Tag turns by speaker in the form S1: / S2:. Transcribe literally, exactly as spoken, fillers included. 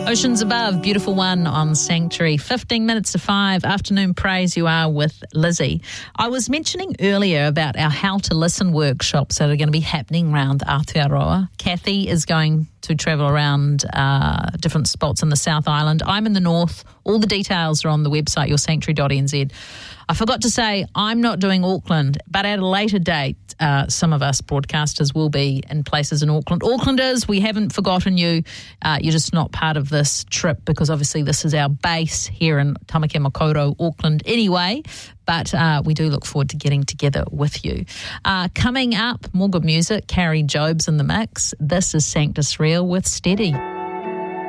S1: Oceans Above, beautiful one on Sanctuary. fifteen minutes to five, afternoon praise. You are with Lizzie. I was mentioning earlier about our How to Listen workshops that are going to be happening around Aotearoa. Kathy is going to travel around uh, different spots in the South Island. I'm in the north. All the details are on the website, your sanctuary dot n z. I forgot to say, I'm not doing Auckland, but at a later date, uh, some of us broadcasters will be in places in Auckland. Aucklanders, we haven't forgotten you. Uh, you're just not part of this trip because obviously this is our base here in Tamaki Makaurau, Auckland anyway. But uh, we do look forward to getting together with you. Uh, coming up, more good music. Carrie Job's in the mix. This is Sanctus Real with Steady.